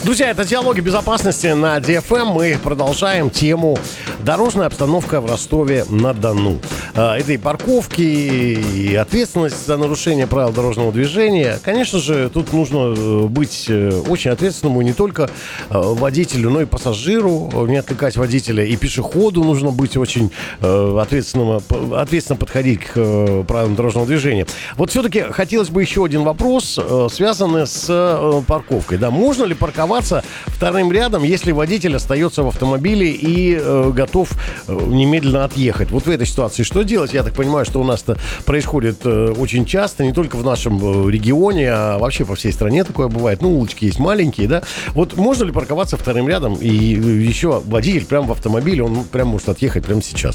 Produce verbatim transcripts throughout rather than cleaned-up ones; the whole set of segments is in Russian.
Друзья, это «Диалоги безопасности» на ди эф эм. Мы продолжаем тему «Дорожная обстановка в Ростове-на-Дону». Это и парковки, и ответственность за нарушение правил дорожного движения. Конечно же, тут нужно быть очень ответственному не только водителю, но и пассажиру, не отвлекать водителя. И пешеходу нужно быть очень ответственным, ответственно подходить к правилам дорожного движения. Вот все-таки хотелось бы еще один вопрос, связанный с парковкой. Да, можно ли парковаться вторым рядом, если водитель остается в автомобиле и э, готов э, немедленно отъехать? Вот в этой ситуации что делать? Я так понимаю, что у нас это происходит э, очень часто, не только в нашем э, регионе, а вообще по всей стране такое бывает. Ну, улочки есть маленькие, да? Вот можно ли парковаться вторым рядом, и еще водитель прямо в автомобиле, он прям может отъехать прямо сейчас?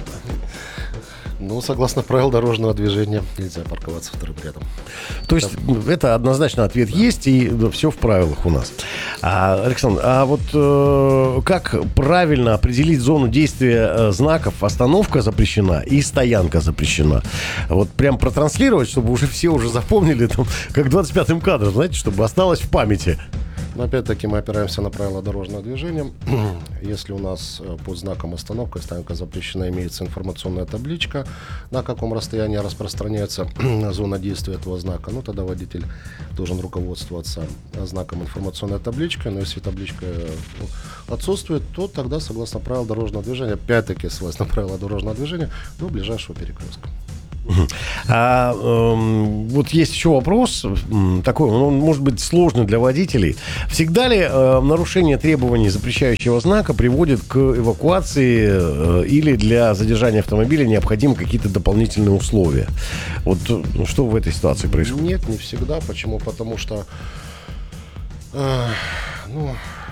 Ну, согласно правилам дорожного движения, нельзя парковаться вторым рядом. То есть да. Это однозначно ответ да. есть, и да, все в правилах у нас. А, Александр, а вот э, как правильно определить зону действия э, знаков «Остановка запрещена» и «Стоянка запрещена»? Вот прям протранслировать, чтобы уже все уже запомнили, там, как двадцать пятым кадром, знаете, чтобы осталось в памяти. Но опять-таки мы опираемся на правила дорожного движения. Если у нас под знаком «Остановка» и «Стоянка запрещена» имеется информационная табличка, на каком расстоянии распространяется зона действия этого знака, ну тогда водитель должен руководствоваться знаком информационной таблички. Но если табличка отсутствует, то тогда, согласно правилам дорожного движения, опять-таки, согласно правилам дорожного движения, до ближайшего перекрестка. А, э, вот есть еще вопрос такой, он может быть сложный для водителей. Всегда ли э, нарушение требований запрещающего знака приводит к эвакуации э, или для задержания автомобиля необходимы какие-то дополнительные условия? Вот ну, что в этой ситуации происходит? Нет, не всегда. Почему? Потому что э, ну,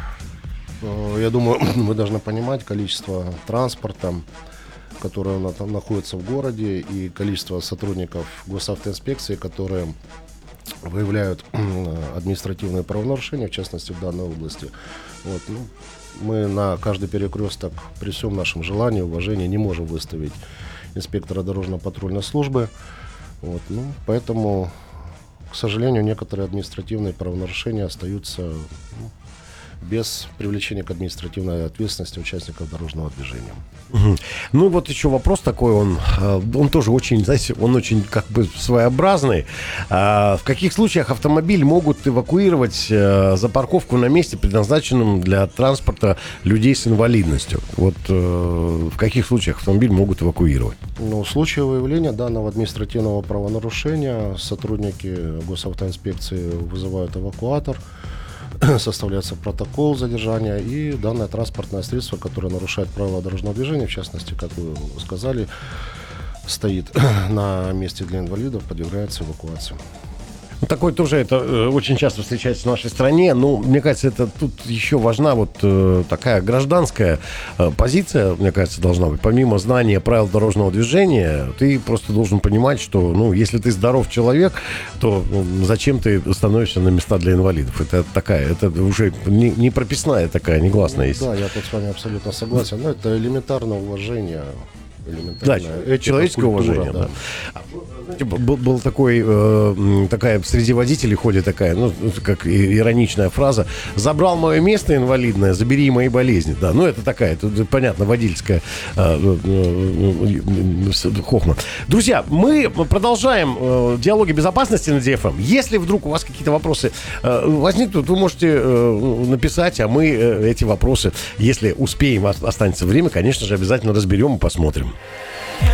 э, я думаю, мы должны понимать количество транспорта, которые находятся в городе, и количество сотрудников госавтоинспекции, которые выявляют административные правонарушения, в частности, в данной области. Вот, ну, мы на каждый перекресток при всем нашем желании, уважении не можем выставить инспектора дорожно-патрульной службы. Вот, ну, поэтому, к сожалению, некоторые административные правонарушения остаются ну, без привлечения к административной ответственности участников дорожного движения. Угу. Ну и вот еще вопрос такой, он, он тоже очень, знаете, он очень как бы своеобразный. А в каких случаях автомобиль могут эвакуировать за парковку на месте, предназначенном для транспорта людей с инвалидностью? Вот в каких случаях автомобиль могут эвакуировать? Ну, в случае выявления данного административного правонарушения сотрудники госавтоинспекции вызывают эвакуатор, составляется протокол задержания, и данное транспортное средство, которое нарушает правила дорожного движения, в частности, как вы сказали, стоит на месте для инвалидов, подвергается эвакуации. Такое тоже это э, очень часто встречается в нашей стране. Но мне кажется, это тут еще важна вот э, такая гражданская э, позиция, мне кажется, должна быть. Помимо знания правил дорожного движения, ты просто должен понимать, что, ну, если ты здоров человек, то ну, зачем ты становишься на места для инвалидов? Это такая, это уже не, не прописная такая, негласная ну, истина. Да, я тут с вами абсолютно согласен. Но это элементарное уважение. Да, человеческое уважение, да. Да. Был, был такой, э, такая среди водителей ходит такая, ну, как ироничная фраза: забрал мое место инвалидное, забери мои болезни. Да, ну это такая, тут понятно, водительская э, э, хохма. Друзья, мы продолжаем э, диалоги безопасности на ди эф эм. Если вдруг у вас какие-то вопросы э, возникнут, вы можете э, написать, а мы э, эти вопросы, если успеем, останется время, конечно же, обязательно разберем и посмотрим.